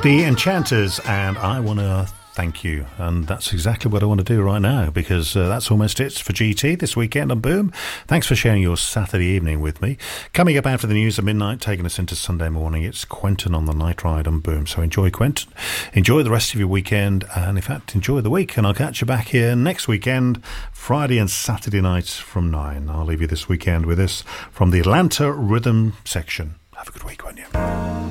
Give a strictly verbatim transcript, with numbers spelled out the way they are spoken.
The Enchanters, and I want to thank you. And that's exactly what I want to do right now, because uh, that's almost it for G T this weekend on Boom. Thanks for sharing your Saturday evening with me. Coming up after the news at midnight, taking us into Sunday morning, it's Quentin on the Night Ride on Boom. So enjoy, Quentin. Enjoy the rest of your weekend, and in fact, enjoy the week. And I'll catch you back here next weekend, Friday and Saturday nights from nine. I'll leave you this weekend with this from the Atlanta Rhythm section. Have a good week, won't you?